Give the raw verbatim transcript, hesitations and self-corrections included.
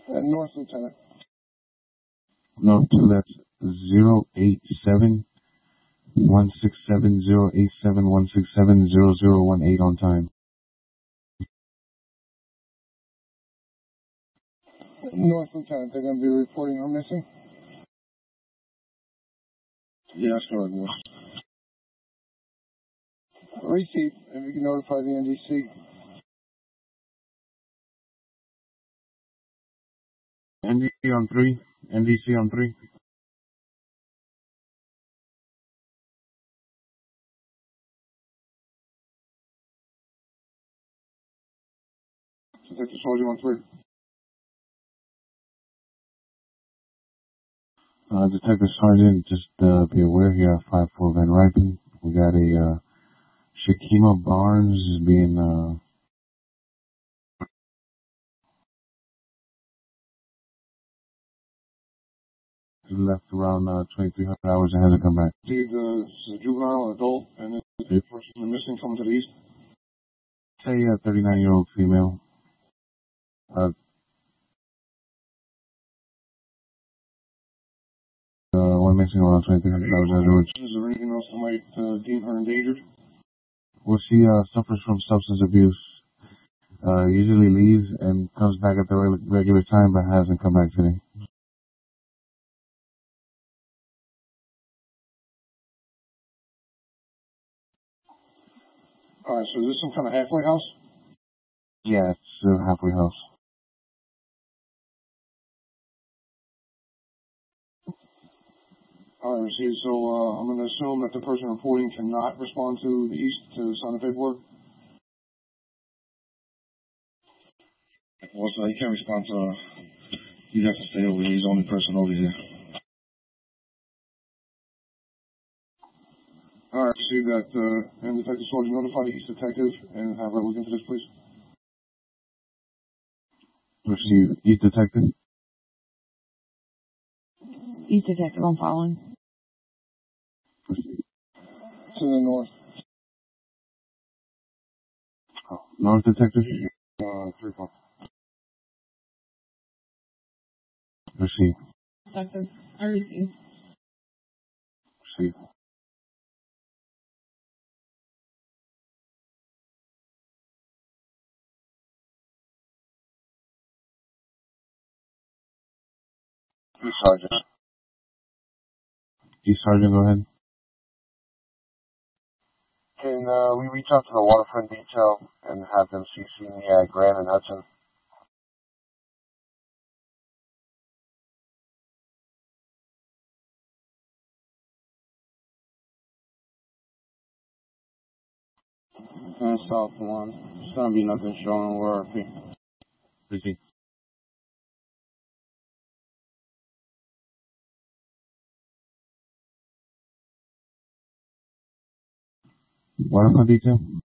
Uh, North, Lieutenant. North to left zero eight seven one six seven zero eight seven one six seven zero zero one eight on time. North, Lieutenant. They're going to be reporting her missing? Yeah, sure, North. Received. If you can notify the N D C. N D C on three. N D C on three. Detective Soldier on three. Uh, Detective Sergeant, just uh, be aware here at five four Van Ripen. We got a uh, Shakima Barnes is being uh, left around uh, twenty-three hundred hours and hasn't come back. See, the, this is a juvenile, an adult, and the Yep. person missing coming to the east. Say a thirty-nine-year-old female. Uh, uh, one missing around twenty-three hundred hours afterwards. Is there anything else that might uh, deem her endangered? Well, she uh, suffers from substance abuse. Uh, usually leaves and comes back at the reg- regular time, but hasn't come back today. Alright, so is this some kind of halfway house? Yeah, it's a halfway house. Alright, received. So uh, I'm going to assume that the person reporting cannot respond to the east to sign the paperwork? Well, so he can't respond to, uh, he'd have to stay over here. He's the only person over here. Alright, received that, uh, and Detective Soldier notify the east detective and have her look into this, please. Receive. East detective. East detective, I'm following. Receive. To the north. Oh, North detective. Uh, three four. Receive. Detective, I receive. Receive. East Sergeant. East Sergeant, go ahead. Can uh, we reach out to the waterfront detail and have them C C me at Grant and Hudson? And South one. There's gonna be nothing showing where I think. Receive. Waterfront detail.